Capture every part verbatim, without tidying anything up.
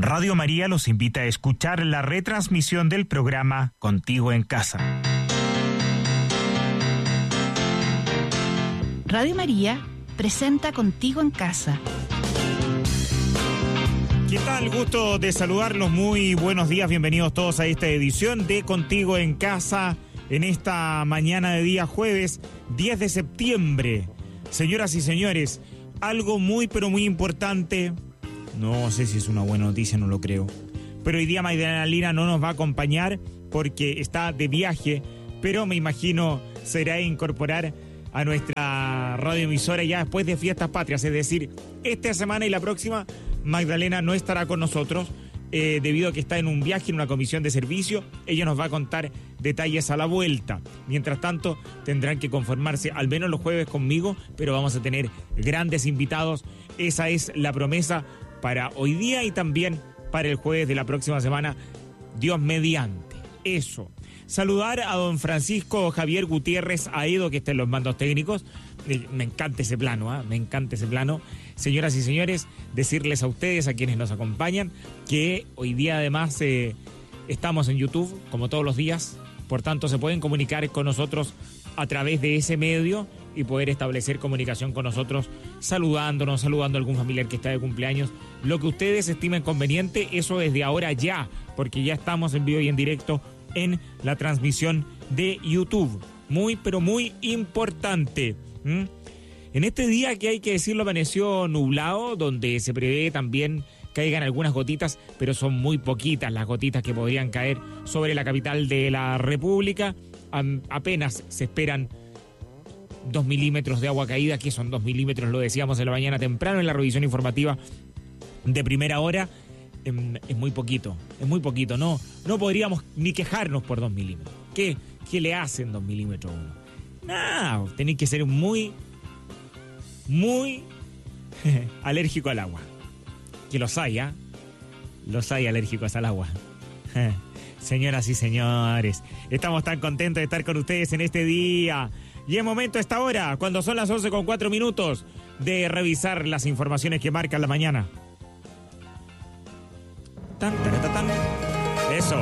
Radio María los invita a escuchar la retransmisión del programa Contigo en Casa. Radio María presenta Contigo en Casa. ¿Qué tal? Gusto de saludarlos. Muy buenos días. Bienvenidos todos a esta edición de Contigo en Casa en esta mañana de día jueves diez de septiembre. Señoras y señores, algo muy pero muy importante. No sé si es una buena noticia, no lo creo. Pero hoy día Magdalena Lira no nos va a acompañar porque está de viaje, pero me imagino se irá a incorporar a nuestra radioemisora ya después de Fiestas Patrias. Es decir, esta semana y la próxima Magdalena no estará con nosotros eh, debido a que está en un viaje, en una comisión de servicio. Ella nos va a contar detalles a la vuelta. Mientras tanto, tendrán que conformarse al menos los jueves conmigo, pero vamos a tener grandes invitados. Esa es la promesa para hoy día y también para el jueves de la próxima semana, Dios mediante. Eso. Saludar a don Francisco Javier Gutiérrez Aedo, que está en los mandos técnicos. Me encanta ese plano, ¿eh? me encanta ese plano. Señoras y señores, decirles a ustedes, a quienes nos acompañan, que hoy día además eh, estamos en YouTube, como todos los días. Por tanto, se pueden comunicar con nosotros a través de ese medio y poder establecer comunicación con nosotros, saludándonos, saludando a algún familiar que está de cumpleaños. Lo que ustedes estimen conveniente, eso desde ahora ya, porque ya estamos en vivo y en directo en la transmisión de YouTube. Muy, pero muy importante. ¿Mm? En este día, que hay que decirlo, amaneció nublado, donde se prevé también caigan algunas gotitas, pero son muy poquitas las gotitas que podrían caer sobre la capital de la República. Um, apenas se esperan dos milímetros de agua caída, que son dos milímetros, lo decíamos en la mañana temprano en la revisión informativa de primera hora. Eh, es muy poquito, es muy poquito, no, no podríamos ni quejarnos por dos milímetros. ¿Qué, qué le hacen dos milímetros a uno? Nada, tenéis que ser muy, muy alérgico al agua. Que los hay, ¿ah? ¿eh? Los hay alérgicos al agua. Señoras y señores, estamos tan contentos de estar con ustedes en este día. Y es momento a esta hora, cuando son las once con cuatro minutos, de revisar las informaciones que marcan la mañana. Tan, tan, tan, tan. Eso.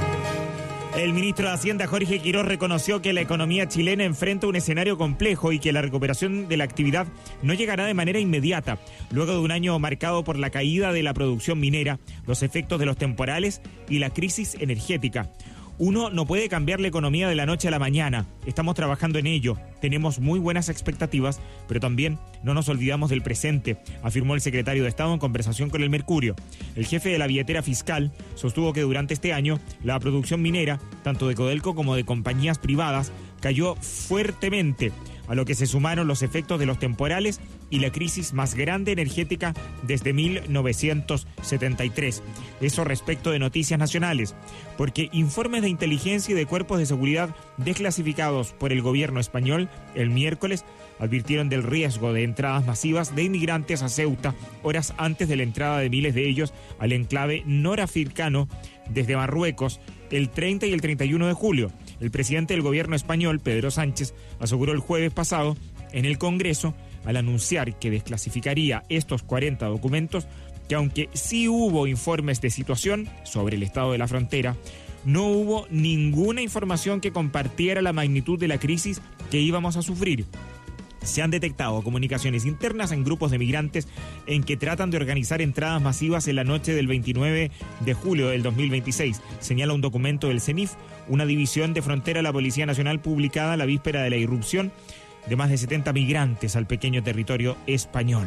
El ministro de Hacienda, Jorge Quiroz, reconoció que la economía chilena enfrenta un escenario complejo y que la recuperación de la actividad no llegará de manera inmediata, luego de un año marcado por la caída de la producción minera, los efectos de los temporales y la crisis energética. Uno no puede cambiar la economía de la noche a la mañana. Estamos trabajando en ello. Tenemos muy buenas expectativas, pero también no nos olvidamos del presente, afirmó el secretario de Estado en conversación con El Mercurio. El jefe de la billetera fiscal sostuvo que durante este año la producción minera, tanto de Codelco como de compañías privadas, cayó fuertemente, a lo que se sumaron los efectos de los temporales y la crisis más grande energética desde mil novecientos setenta y tres. Eso respecto de noticias nacionales, porque informes de inteligencia y de cuerpos de seguridad desclasificados por el gobierno español el miércoles advirtieron del riesgo de entradas masivas de inmigrantes a Ceuta horas antes de la entrada de miles de ellos al enclave norafricano desde Marruecos el treinta y el treinta y uno de julio. El presidente del gobierno español, Pedro Sánchez, aseguró el jueves pasado en el Congreso, al anunciar que desclasificaría estos cuarenta documentos, que aunque sí hubo informes de situación sobre el estado de la frontera, no hubo ninguna información que compartiera la magnitud de la crisis que íbamos a sufrir. Se han detectado comunicaciones internas en grupos de migrantes en que tratan de organizar entradas masivas en la noche del veintinueve de julio del dos mil veintiséis, señala un documento del CENIF, una división de frontera de la Policía Nacional publicada a la víspera de la irrupción de más de setenta migrantes al pequeño territorio español.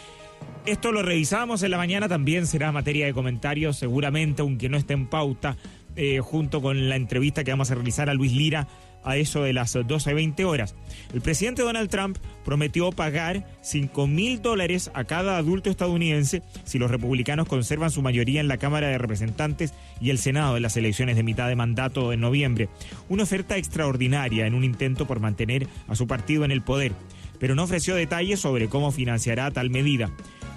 Esto lo revisamos en la mañana, también será materia de comentarios, seguramente, aunque no esté en pauta, eh, junto con la entrevista que vamos a realizar a Luis Lira a eso de las doce veinte horas. El presidente Donald Trump prometió pagar cinco mil dólares a cada adulto estadounidense si los republicanos conservan su mayoría en la Cámara de Representantes y el Senado en las elecciones de mitad de mandato en noviembre. Una oferta extraordinaria en un intento por mantener a su partido en el poder, pero no ofreció detalles sobre cómo financiará tal medida.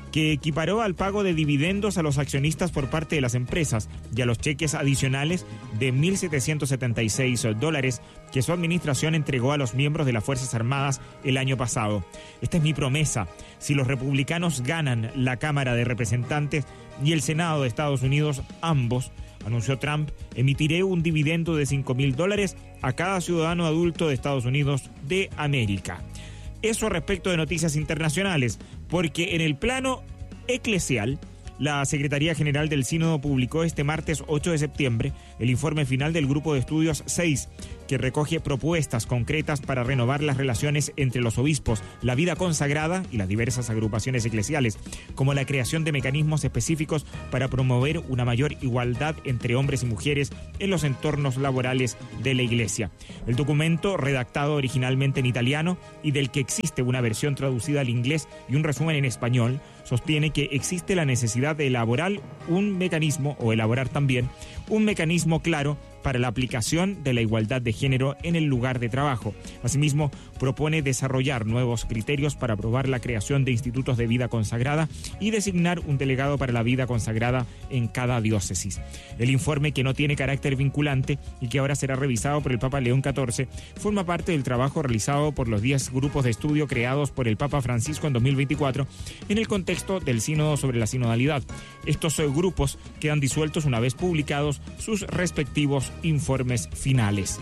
que equiparó al pago de dividendos a los accionistas por parte de las empresas y a los cheques adicionales de mil setecientos setenta y seis dólares que su administración entregó a los miembros de las Fuerzas Armadas el año pasado. Esta es mi promesa. Si los republicanos ganan la Cámara de Representantes y el Senado de Estados Unidos, ambos, anunció Trump, emitiré un dividendo de cinco mil dólares a cada ciudadano adulto de Estados Unidos de América. Eso respecto de noticias internacionales, porque en el plano eclesial, la Secretaría General del Sínodo publicó este martes ocho de septiembre el informe final del Grupo de Estudios seis, que recoge propuestas concretas para renovar las relaciones entre los obispos, la vida consagrada y las diversas agrupaciones eclesiales, como la creación de mecanismos específicos para promover una mayor igualdad entre hombres y mujeres en los entornos laborales de la Iglesia. El documento, redactado originalmente en italiano y del que existe una versión traducida al inglés y un resumen en español, sostiene que existe la necesidad de elaborar un mecanismo, o elaborar también, un mecanismo claro para la aplicación de la igualdad de género en el lugar de trabajo. Asimismo, propone desarrollar nuevos criterios para aprobar la creación de institutos de vida consagrada y designar un delegado para la vida consagrada en cada diócesis. El informe, que no tiene carácter vinculante y que ahora será revisado por el Papa León catorce, forma parte del trabajo realizado por los diez grupos de estudio creados por el Papa Francisco en dos mil veinticuatro en el contexto del Sínodo sobre la Sinodalidad. Estos grupos quedan disueltos una vez publicados sus respectivos informes finales.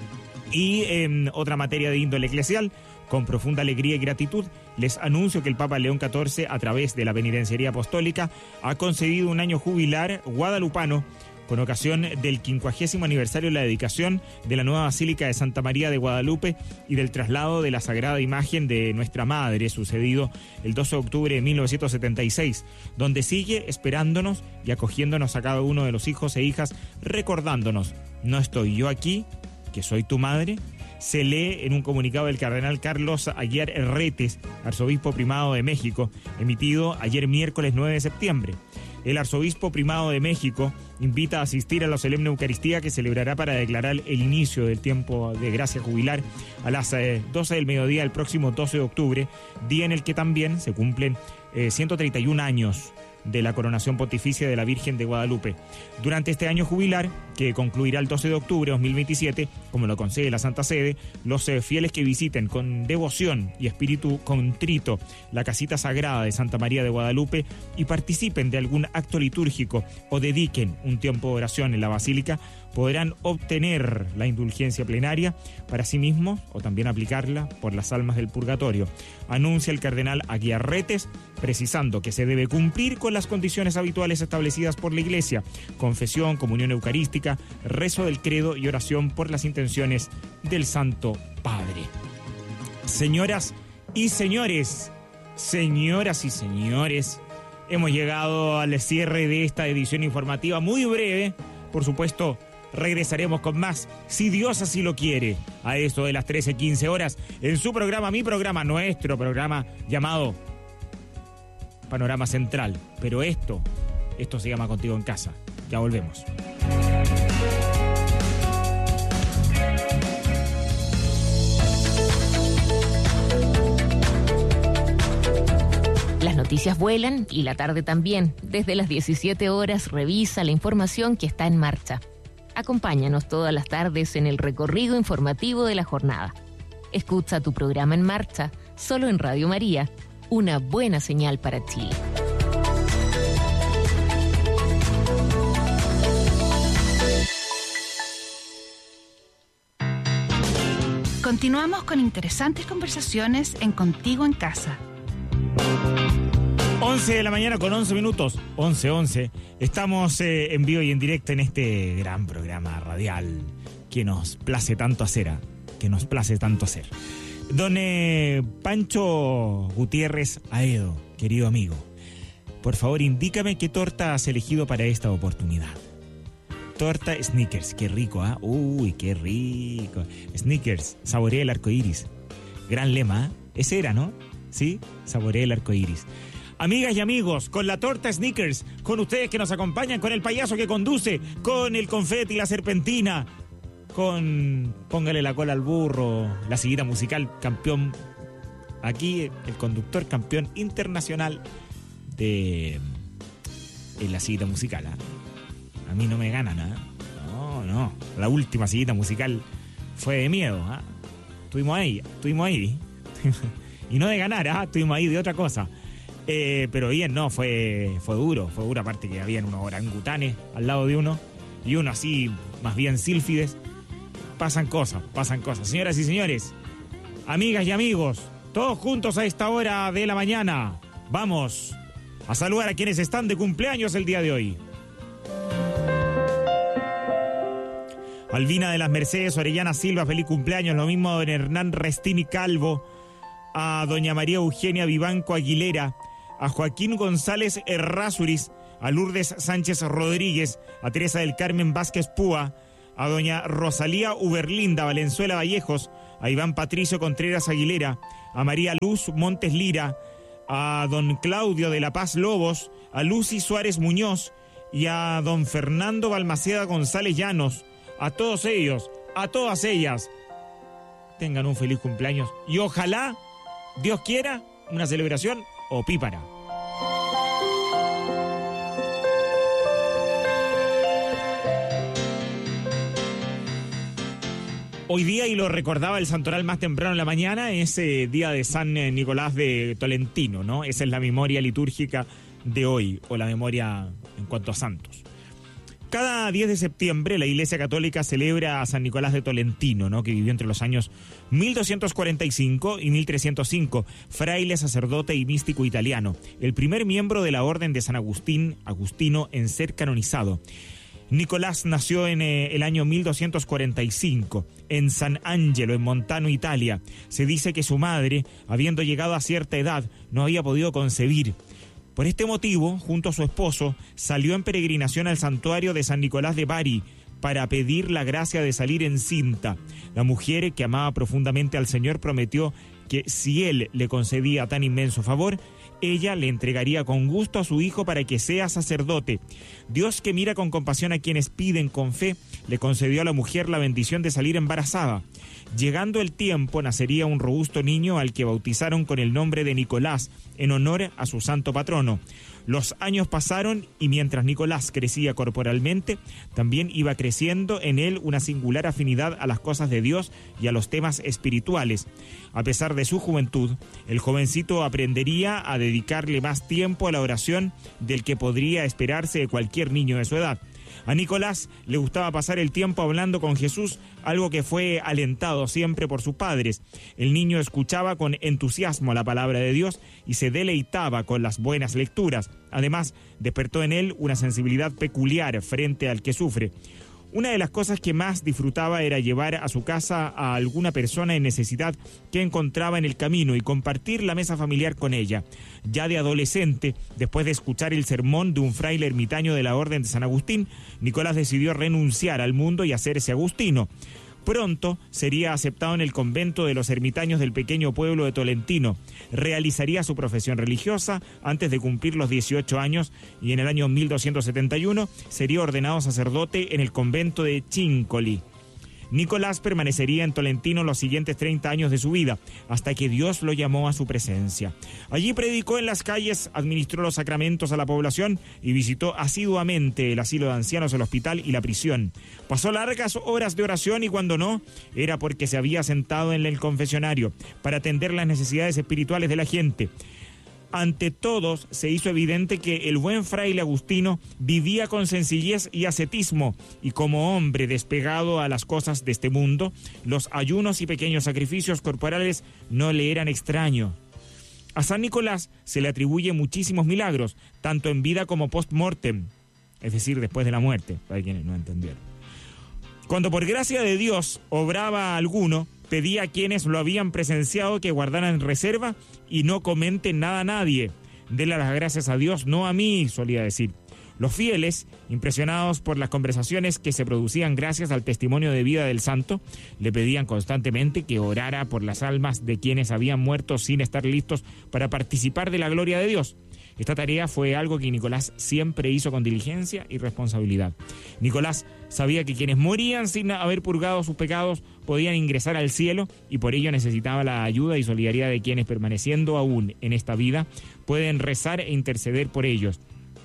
Y en otra materia de índole eclesial, con profunda alegría y gratitud, les anuncio que el Papa León catorce, a través de la Penitenciaría Apostólica, ha concedido un año jubilar guadalupano con ocasión del quincuagésimo aniversario de la dedicación de la nueva Basílica de Santa María de Guadalupe y del traslado de la Sagrada Imagen de Nuestra Madre, sucedido el doce de octubre de mil novecientos setenta y seis, donde sigue esperándonos y acogiéndonos a cada uno de los hijos e hijas, recordándonos: no estoy yo aquí, que soy tu madre. Se lee en un comunicado del cardenal Carlos Aguiar Herretes, arzobispo primado de México, emitido ayer miércoles nueve de septiembre. El arzobispo primado de México invita a asistir a la solemne Eucaristía, que celebrará para declarar el inicio del tiempo de gracia jubilar a las eh, doce del mediodía del próximo doce de octubre, día en el que también se cumplen eh, ciento treinta y un años de la coronación pontificia de la Virgen de Guadalupe. Durante este año jubilar, que concluirá el doce de octubre de dos mil veintisiete, como lo concede la Santa Sede, los eh, fieles que visiten con devoción y espíritu contrito la casita sagrada de Santa María de Guadalupe y participen de algún acto litúrgico o dediquen un tiempo de oración en la Basílica, podrán obtener la indulgencia plenaria para sí mismos o también aplicarla por las almas del purgatorio. Anuncia el cardenal Aguiarretes, precisando que se debe cumplir con las condiciones habituales establecidas por la Iglesia: confesión, comunión eucarística, rezo del credo y oración por las intenciones del Santo Padre. Señoras y señores, señoras y señores, hemos llegado al cierre de esta edición informativa muy breve. Por supuesto, regresaremos con más, si Dios así lo quiere, a eso de las trece quince horas, en su programa, mi programa, nuestro programa llamado Panorama Central. Pero esto, esto se llama Contigo en Casa. Ya volvemos. Las noticias vuelan y la tarde también. Desde las diecisiete horas revisa la información que está en marcha. Acompáñanos todas las tardes en el recorrido informativo de la jornada. Escucha tu programa En Marcha, solo en Radio María, una buena señal para Chile. Continuamos con interesantes conversaciones en Contigo en Casa. once de la mañana con once minutos, once once. Estamos eh, en vivo y en directo en este gran programa radial que nos place tanto hacer, ¿eh? que nos place tanto hacer. Don eh, Pancho Gutiérrez Aedo, querido amigo, por favor indícame qué torta has elegido para esta oportunidad. Torta Snickers, qué rico, ¿ah? ¿eh? Uy, qué rico. Snickers, saborea el arco iris. Gran lema, ¿eh? Ese era, ¿no? Sí, saborea el arco iris. Amigas y amigos, con la torta Snickers, con ustedes que nos acompañan, con el payaso que conduce, con el confeti y la serpentina, con Póngale la cola al burro, la siguita musical, campeón, aquí el conductor campeón internacional de en la sillita musical. ¿eh? A mí no me gana nada. No, no. La última sillita musical fue de miedo. ¿eh? Estuvimos ahí, estuvimos ahí. Y no de ganar, ¿eh? Estuvimos ahí de otra cosa. Eh, pero bien, no, fue, fue duro, fue duro. Aparte que habían unos orangutanes al lado de uno y uno así, más bien sílfides. Pasan cosas, pasan cosas. Señoras y señores, amigas y amigos, todos juntos a esta hora de la mañana, vamos a saludar a quienes están de cumpleaños el día de hoy. Albina de las Mercedes, Orellana Silva, feliz cumpleaños. Lo mismo a don Hernán Restini Calvo, a doña María Eugenia Vivanco Aguilera, a Joaquín González Errázuriz, a Lourdes Sánchez Rodríguez, a Teresa del Carmen Vázquez Púa, a doña Rosalía Uberlinda Valenzuela Vallejos, a Iván Patricio Contreras Aguilera, a María Luz Montes Lira, a don Claudio de la Paz Lobos, a Lucy Suárez Muñoz y a don Fernando Balmaceda González Llanos. A todos ellos, a todas ellas, tengan un feliz cumpleaños y ojalá, Dios quiera, una celebración opípara. Hoy día, y lo recordaba el santoral más temprano en la mañana, es eh, día de San Nicolás de Tolentino, ¿no? Esa es la memoria litúrgica de hoy, o la memoria en cuanto a santos. Cada diez de septiembre la Iglesia Católica celebra a San Nicolás de Tolentino, ¿no? Que vivió entre los años mil doscientos cuarenta y cinco y mil trescientos cinco, fraile, sacerdote y místico italiano, el primer miembro de la Orden de San Agustín, Agustino, en ser canonizado. Nicolás nació en eh, el año mil doscientos cuarenta y cinco, en San Angelo, en Montano, Italia. Se dice que su madre, habiendo llegado a cierta edad, no había podido concebir. Por este motivo, junto a su esposo, salió en peregrinación al santuario de San Nicolás de Bari para pedir la gracia de salir encinta. La mujer, que amaba profundamente al Señor, prometió que si él le concedía tan inmenso favor, ella le entregaría con gusto a su hijo para que sea sacerdote. Dios, que mira con compasión a quienes piden con fe, le concedió a la mujer la bendición de salir embarazada. Llegando el tiempo, nacería un robusto niño al que bautizaron con el nombre de Nicolás, en honor a su santo patrono. Los años pasaron y mientras Nicolás crecía corporalmente, también iba creciendo en él una singular afinidad a las cosas de Dios y a los temas espirituales. A pesar de su juventud, el jovencito aprendería a dedicarle más tiempo a la oración del que podría esperarse de cualquier niño de su edad. A Nicolás le gustaba pasar el tiempo hablando con Jesús, algo que fue alentado siempre por sus padres. El niño escuchaba con entusiasmo la palabra de Dios y se deleitaba con las buenas lecturas. Además, despertó en él una sensibilidad peculiar frente al que sufre. Una de las cosas que más disfrutaba era llevar a su casa a alguna persona en necesidad que encontraba en el camino y compartir la mesa familiar con ella. Ya de adolescente, después de escuchar el sermón de un fraile ermitaño de la Orden de San Agustín, Nicolás decidió renunciar al mundo y hacerse agustino. Pronto sería aceptado en el convento de los ermitaños del pequeño pueblo de Tolentino. Realizaría su profesión religiosa antes de cumplir los dieciocho años y en el año mil doscientos setenta y uno sería ordenado sacerdote en el convento de Chincoli. Nicolás permanecería en Tolentino los siguientes treinta años de su vida, hasta que Dios lo llamó a su presencia. Allí predicó en las calles, administró los sacramentos a la población y visitó asiduamente el asilo de ancianos, el hospital y la prisión. Pasó largas horas de oración y cuando no, era porque se había sentado en el confesionario para atender las necesidades espirituales de la gente. Ante todos se hizo evidente que el buen fraile agustino vivía con sencillez y ascetismo, y como hombre despegado a las cosas de este mundo, los ayunos y pequeños sacrificios corporales no le eran extraños. A San Nicolás se le atribuye muchísimos milagros, tanto en vida como post-mortem, es decir, después de la muerte, para quienes no entendieron. Cuando por gracia de Dios obraba alguno, pedía a quienes lo habían presenciado que guardaran reserva y no comenten nada a nadie. Denle las gracias a Dios, no a mí, solía decir. Los fieles, impresionados por las conversaciones que se producían gracias al testimonio de vida del santo, le pedían constantemente que orara por las almas de quienes habían muerto sin estar listos para participar de la gloria de Dios. Esta tarea fue algo que Nicolás siempre hizo con diligencia y responsabilidad. Nicolás sabía que quienes morían sin haber purgado sus pecados podían ingresar al cielo y por ello necesitaba la ayuda y solidaridad de quienes, permaneciendo aún en esta vida, pueden rezar e interceder por ellos.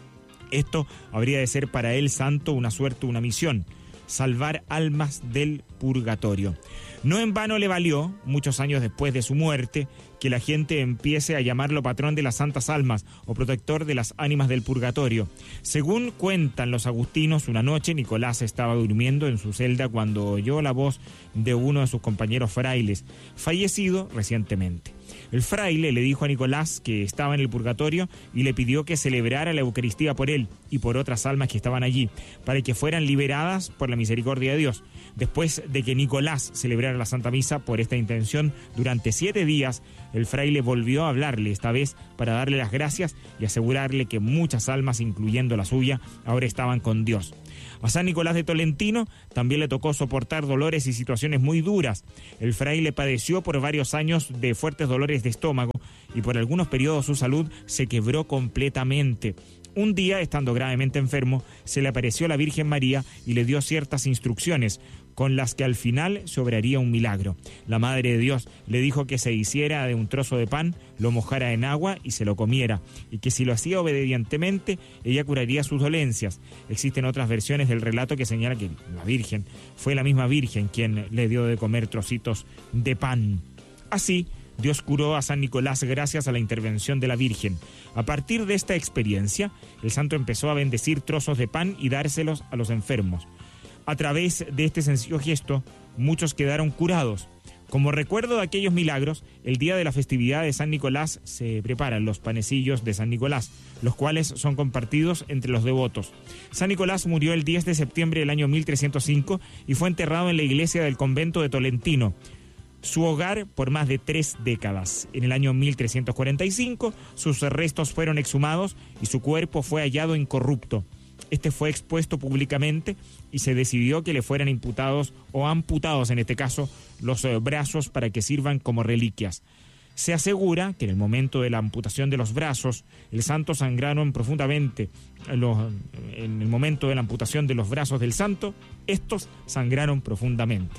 Esto habría de ser para él santo una suerte, una misión: salvar almas del purgatorio. No en vano le valió, muchos años después de su muerte, que la gente empiece a llamarlo patrón de las santas almas o protector de las ánimas del purgatorio. Según cuentan los agustinos, una noche Nicolás estaba durmiendo en su celda cuando oyó la voz de uno de sus compañeros frailes, fallecido recientemente. El fraile le dijo a Nicolás que estaba en el purgatorio y le pidió que celebrara la Eucaristía por él y por otras almas que estaban allí, para que fueran liberadas por la misericordia de Dios. Después de que Nicolás celebrara la Santa Misa por esta intención durante siete días, el fraile volvió a hablarle, esta vez para darle las gracias y asegurarle que muchas almas, incluyendo la suya, ahora estaban con Dios. A San Nicolás de Tolentino también le tocó soportar dolores y situaciones muy duras. El fraile padeció por varios años de fuertes dolores de estómago y por algunos periodos su salud se quebró completamente. Un día, estando gravemente enfermo, se le apareció la Virgen María y le dio ciertas instrucciones con las que al final se obraría un milagro. La Madre de Dios le dijo que se hiciera de un trozo de pan, lo mojara en agua y se lo comiera, y que si lo hacía obedientemente, ella curaría sus dolencias. Existen otras versiones del relato que señalan que la Virgen fue la misma Virgen quien le dio de comer trocitos de pan. Así, Dios curó a San Nicolás gracias a la intervención de la Virgen. A partir de esta experiencia, el santo empezó a bendecir trozos de pan y dárselos a los enfermos. A través de este sencillo gesto, muchos quedaron curados. Como recuerdo de aquellos milagros, el día de la festividad de San Nicolás se preparan los panecillos de San Nicolás, los cuales son compartidos entre los devotos. San Nicolás murió el diez de septiembre del año mil trescientos cinco y fue enterrado en la iglesia del convento de Tolentino, su hogar por más de tres décadas. En el año mil trescientos cuarenta y cinco, sus restos fueron exhumados y su cuerpo fue hallado incorrupto. Este fue expuesto públicamente y se decidió que le fueran imputados o amputados, en este caso, los eh, brazos para que sirvan como reliquias. Se asegura que en el momento de la amputación de los brazos, el santo sangraron profundamente. Los, en el momento de la amputación de los brazos del santo, estos sangraron profundamente,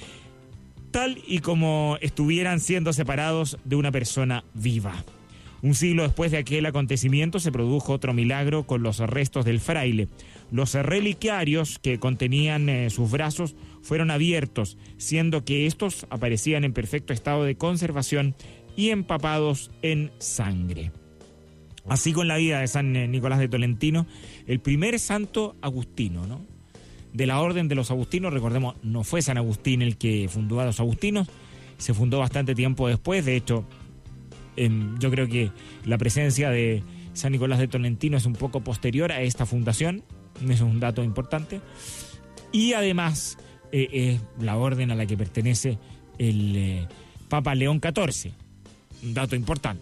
tal y como estuvieran siendo separados de una persona viva. Un siglo después de aquel acontecimiento se produjo otro milagro con los restos del fraile. Los reliquiarios que contenían eh, sus brazos fueron abiertos, siendo que estos aparecían en perfecto estado de conservación y empapados en sangre. Así con la vida de San Nicolás de Tolentino, el primer santo agustino, ¿no?, de la orden de los agustinos. Recordemos, no fue San Agustín el que fundó a los agustinos, se fundó bastante tiempo después. De hecho, eh, yo creo que la presencia de San Nicolás de Tolentino es un poco posterior a esta fundación, eso es un dato importante. Y además eh, es la orden a la que pertenece el eh, Papa León catorce, un dato importante.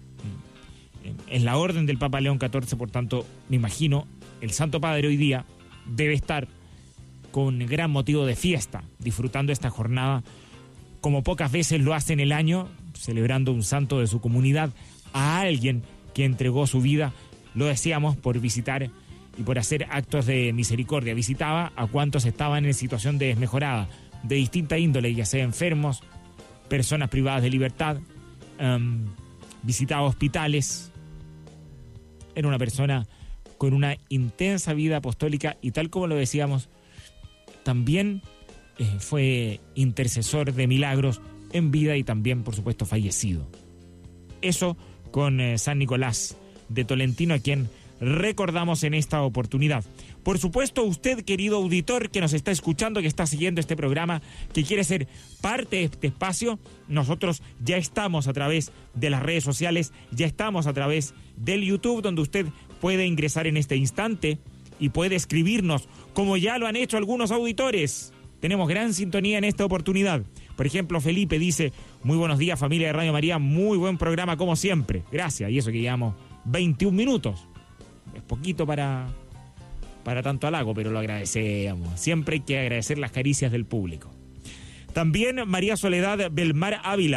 Es la orden del Papa León catorce, por tanto, me imagino, el Santo Padre hoy día debe estar con gran motivo de fiesta, disfrutando esta jornada como pocas veces lo hace en el año, celebrando un santo de su comunidad, a alguien que entregó su vida, lo decíamos, por visitar y por hacer actos de misericordia. Visitaba a cuantos estaban en situación de desmejorada, de distinta índole, ya sea enfermos, personas privadas de libertad, um, visitaba hospitales. Era una persona con una intensa vida apostólica y, tal como lo decíamos, también eh, fue intercesor de milagros en vida y también, por supuesto, fallecido. Eso con eh, San Nicolás de Tolentino, a quien recordamos en esta oportunidad. Por supuesto, usted, querido auditor que nos está escuchando, que está siguiendo este programa, que quiere ser parte de este espacio, nosotros ya estamos a través de las redes sociales, ya estamos a través del YouTube, donde usted puede ingresar en este instante y puede escribirnos, como ya lo han hecho algunos auditores. Tenemos gran sintonía en esta oportunidad. Por ejemplo, Felipe dice: muy buenos días, familia de Radio María, muy buen programa como siempre. Gracias. Y eso que llevamos veintiún minutos. Es poquito para, para tanto halago, pero lo agradecemos. Siempre hay que agradecer las caricias del público. También María Soledad Belmar Ávila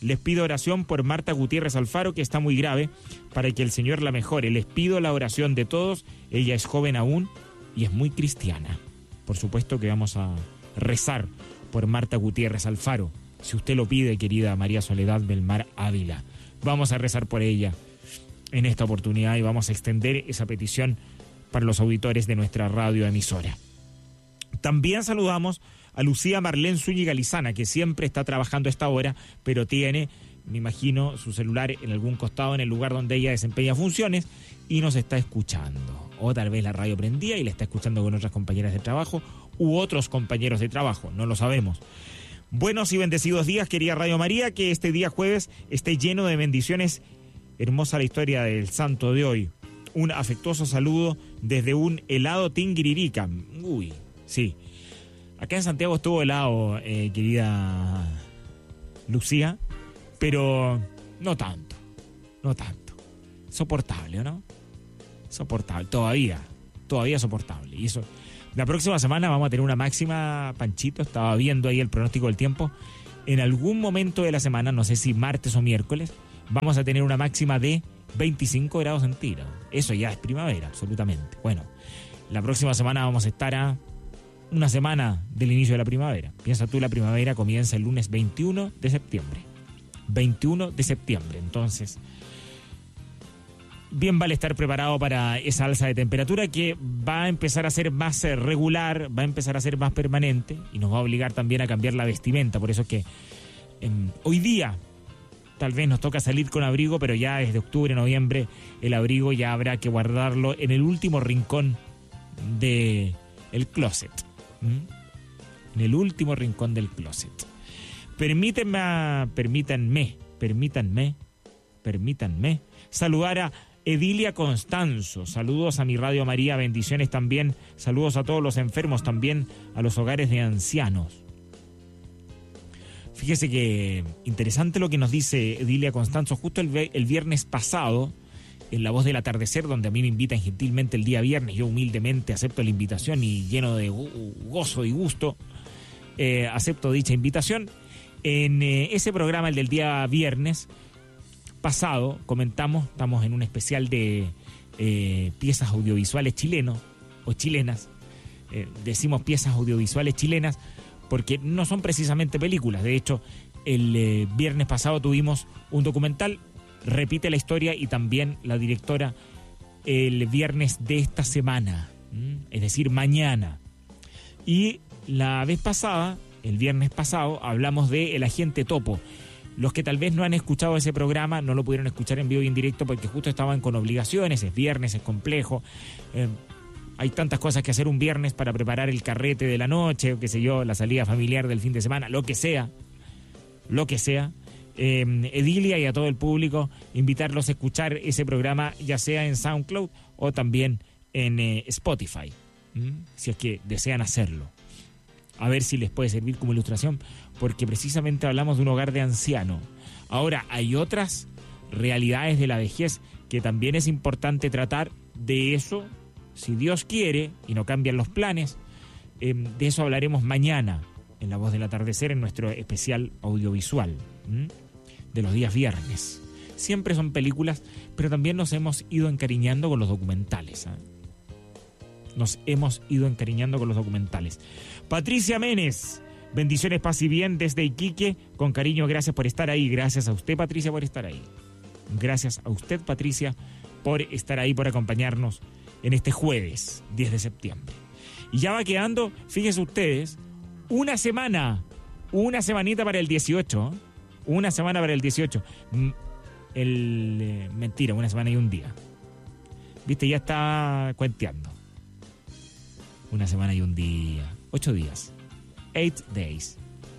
Les pido oración por Marta Gutiérrez Alfaro, que está muy grave, para que el Señor la mejore. Les pido la oración de todos. Ella es joven aún y es muy cristiana. Por supuesto que vamos a rezar por Marta Gutiérrez Alfaro. Si usted lo pide, querida María Soledad Belmar Ávila, vamos a rezar por ella en esta oportunidad y vamos a extender esa petición para los auditores de nuestra radioemisora. También saludamos a Lucía Marlén Zúñiga Lizana, que siempre está trabajando a esta hora, pero tiene, me imagino, su celular en algún costado en el lugar donde ella desempeña funciones y nos está escuchando. O tal vez la radio prendía y la está escuchando con otras compañeras de trabajo u otros compañeros de trabajo, no lo sabemos. Buenos y bendecidos días, querida Radio María, que este día jueves esté lleno de bendiciones. Hermosa la historia del santo de hoy. Un afectuoso saludo desde un helado Tinguiririca. Uy, sí. Acá en Santiago estuvo helado, eh, querida Lucía, pero no tanto, no tanto. Soportable, ¿no? Soportable, todavía, todavía soportable. Y eso, la próxima semana vamos a tener una máxima, Panchito, estaba viendo ahí el pronóstico del tiempo. En algún momento de la semana, no sé si martes o miércoles, vamos a tener una máxima de veinticinco grados centígrados. Eso ya es primavera, absolutamente. Bueno, la próxima semana vamos a estar a una semana del inicio de la primavera. Piensa tú, la primavera comienza el lunes veintiuno de septiembre. veintiuno de septiembre. Entonces, bien vale estar preparado para esa alza de temperatura que va a empezar a ser más regular, va a empezar a ser más permanente y nos va a obligar también a cambiar la vestimenta. Por eso es que eh, hoy día tal vez nos toca salir con abrigo, pero ya desde octubre, noviembre, el abrigo ya habrá que guardarlo en el último rincón del closet. ¿Mm? En el último rincón del closet. Permítanme, permítanme, permítanme, permítanme saludar a Edilia Constanzo. Saludos a mi Radio María, bendiciones también. Saludos a todos los enfermos, también a los hogares de ancianos. Fíjese que interesante lo que nos dice Edilia Constanzo. Justo el, el viernes pasado, en La Voz del Atardecer, donde a mí me invitan gentilmente el día viernes, yo humildemente acepto la invitación y lleno de gozo y gusto, eh, acepto dicha invitación. En eh, ese programa, el del día viernes pasado, comentamos, estamos en un especial de eh, piezas audiovisuales chilenos o chilenas. Eh, decimos piezas audiovisuales chilenas porque no son precisamente películas. De hecho, el eh, viernes pasado tuvimos un documental, repite la historia, y también la directora el viernes de esta semana, ¿m? es decir, mañana. Y la vez pasada, el viernes pasado, hablamos de El Agente Topo. Los que tal vez no han escuchado ese programa no lo pudieron escuchar en vivo y en directo porque justo estaban con obligaciones, es viernes, es complejo, eh, hay tantas cosas que hacer un viernes para preparar el carrete de la noche, o qué sé yo, la salida familiar del fin de semana, lo que sea, lo que sea. Eh, Edilia y a todo el público, invitarlos a escuchar ese programa, ya sea en SoundCloud o también en eh, Spotify, ¿m? si es que desean hacerlo. A ver si les puede servir como ilustración, porque precisamente hablamos de un hogar de ancianos. Ahora, hay otras realidades de la vejez que también es importante tratar. De eso, si Dios quiere y no cambian los planes, eh, de eso hablaremos mañana en La Voz del Atardecer, en nuestro especial audiovisual, ¿m? de los días viernes. Siempre son películas, pero también nos hemos ido encariñando con los documentales, ¿eh? Nos hemos ido encariñando con los documentales. Patricia Menes, bendiciones, paz y bien desde Iquique. Con cariño, gracias por estar ahí. Gracias a usted, Patricia, por estar ahí. Gracias a usted, Patricia, por estar ahí, por acompañarnos en este jueves diez de septiembre. Y ya va quedando, fíjense ustedes, una semana, una semanita para el dieciocho. Una semana para el dieciocho. El, eh, mentira, una semana y un día. Viste, ya está cuenteando. Una semana y un día. Ocho días. Eight days.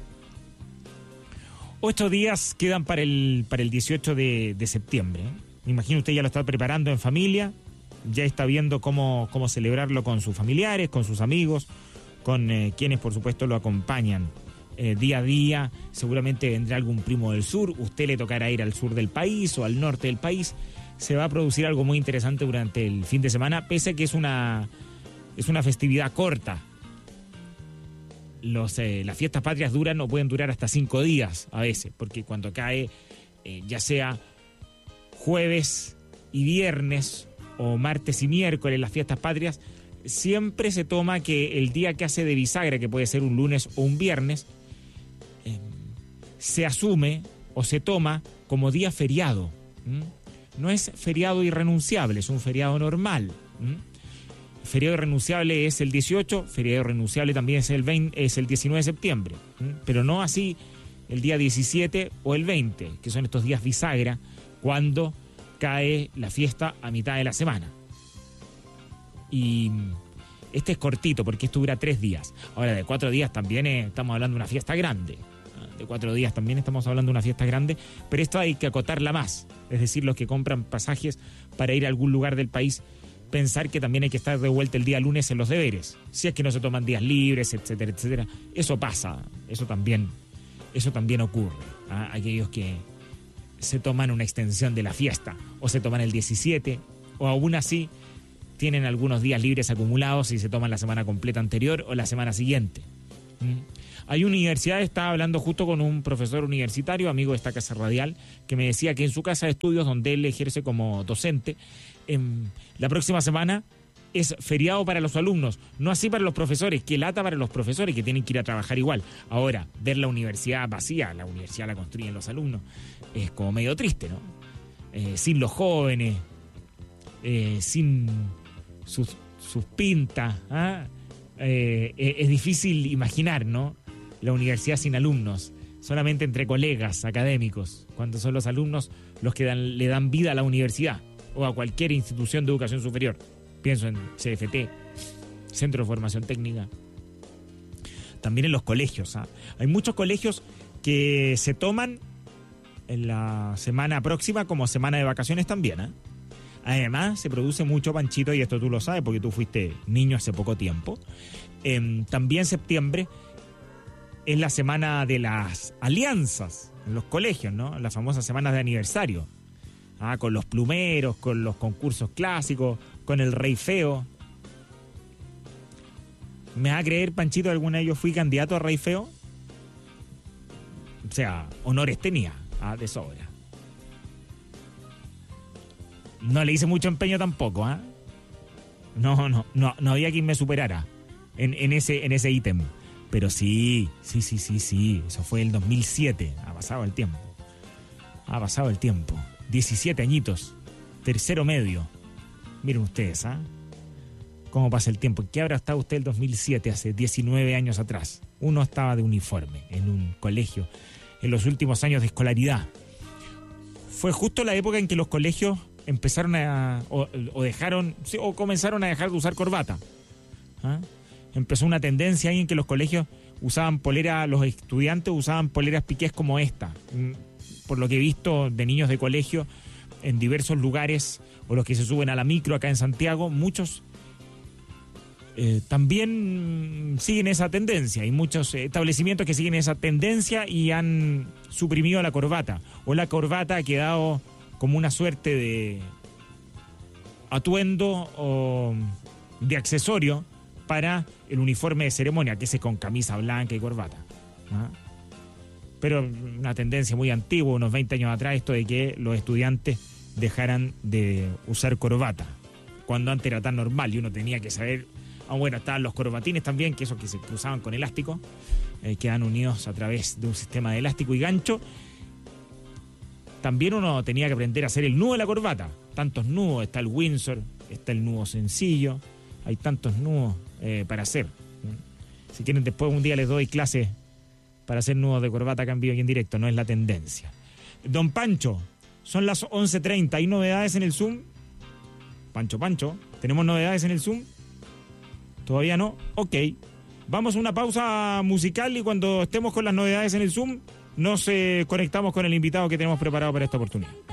Ocho días quedan para el, para el dieciocho de, de septiembre. Me imagino usted ya lo está preparando en familia. Ya está viendo cómo, cómo celebrarlo con sus familiares, con sus amigos, con eh, quienes por supuesto lo acompañan eh, día a día. Seguramente vendrá algún primo del sur. Usted le tocará ir al sur del país o al norte del país. Se va a producir algo muy interesante durante el fin de semana, pese a que es una... Es una festividad corta. los, eh, las fiestas patrias duran o pueden durar hasta cinco días a veces, porque cuando cae eh, ya sea jueves y viernes o martes y miércoles las fiestas patrias, siempre se toma que el día que hace de bisagra, que puede ser un lunes o un viernes, eh, se asume o se toma como día feriado. ¿Mm? No es feriado irrenunciable, es un feriado normal. ¿Mm? Feriado irrenunciable es el dieciocho, feriado irrenunciable también es el, veinte, es el diecinueve de septiembre, ¿Mm? Pero no así el día diecisiete o el veinte, que son estos días bisagra, cuando cae la fiesta a mitad de la semana. Y este es cortito porque esto dura tres días. Ahora, de cuatro días también eh, estamos hablando de una fiesta grande. De cuatro días también estamos hablando de una fiesta grande, pero esto hay que acotarla más. Es decir, los que compran pasajes para ir a algún lugar del país, pensar que también hay que estar de vuelta el día lunes en los deberes. Si es que no se toman días libres, etcétera, etcétera. Eso pasa, eso también, eso también ocurre. ¿Ah? Aquellos que se toman una extensión de la fiesta, o se toman el diecisiete, o aún así tienen algunos días libres acumulados y se toman la semana completa anterior o la semana siguiente. ¿Mm? Hay una universidad, estaba hablando justo con un profesor universitario, amigo de esta casa radial, que me decía que en su casa de estudios, donde él ejerce como docente, eh, la próxima semana es feriado para los alumnos, no así para los profesores, que lata para los profesores que tienen que ir a trabajar igual. Ahora, ver la universidad vacía, la universidad la construyen los alumnos, es como medio triste, ¿no? Eh, sin los jóvenes, eh, sin sus, sus pintas, ¿ah? eh, es difícil imaginar, ¿no? La universidad sin alumnos, solamente entre colegas académicos, cuando son los alumnos los que dan, le dan vida a la universidad o a cualquier institución de educación superior. Pienso en C F T, Centro de Formación Técnica. También en los colegios. ¿Ah? Hay muchos colegios que se toman en la semana próxima como semana de vacaciones también. ¿eh? Además, se produce mucho, Panchito, y esto tú lo sabes porque tú fuiste niño hace poco tiempo. Eh, también septiembre es la semana de las alianzas en los colegios, ¿no? Las famosas semanas de aniversario. Ah, con los plumeros, con los concursos clásicos, con el Rey Feo. ¿Me va a creer, Panchito, alguna de ellos fui candidato a Rey Feo? O sea, honores tenía, ah, de sobra. No le hice mucho empeño tampoco, ¿ah? ¿eh? No, no, no, no había quien me superara en, en ese, en ese ítem. Pero sí, sí, sí, sí, sí, eso fue el dos mil siete, ha pasado el tiempo. Ha pasado el tiempo. diecisiete añitos, tercero medio. Miren ustedes, ¿ah? ¿eh? ¿Cómo pasa el tiempo? ¿Qué habrá estado usted el dos mil siete, hace diecinueve años atrás? Uno estaba de uniforme en un colegio en los últimos años de escolaridad. Fue justo la época en que los colegios empezaron a, o, o dejaron, o comenzaron a dejar de usar corbata. ¿Ah? Empezó una tendencia ahí en que los colegios usaban polera, los estudiantes usaban poleras piqués como esta. Por lo que he visto de niños de colegio en diversos lugares, o los que se suben a la micro acá en Santiago, muchos eh, también siguen esa tendencia. Hay muchos establecimientos que siguen esa tendencia y han suprimido la corbata. O la corbata ha quedado como una suerte de atuendo o de accesorio para el uniforme de ceremonia, que es con camisa blanca y corbata. ¿Ah? Pero una tendencia muy antigua, unos veinte años atrás, esto de que los estudiantes dejaran de usar corbata, cuando antes era tan normal y uno tenía que saber. Ah, bueno, estaban los corbatines también, que esos que se usaban con elástico, eh, quedan unidos a través de un sistema de elástico y gancho. También uno tenía que aprender a hacer el nudo de la corbata. Tantos nudos, está el Windsor, está el nudo sencillo, hay tantos nudos eh, para hacer. Si quieren, después un día les doy clases para hacer nudos de corbata acá en vivo y en directo, no es la tendencia. Don Pancho, son las once treinta, ¿hay novedades en el Zoom? Pancho, Pancho, ¿tenemos novedades en el Zoom? ¿Todavía no? Ok. Vamos a una pausa musical y cuando estemos con las novedades en el Zoom, nos eh, conectamos con el invitado que tenemos preparado para esta oportunidad.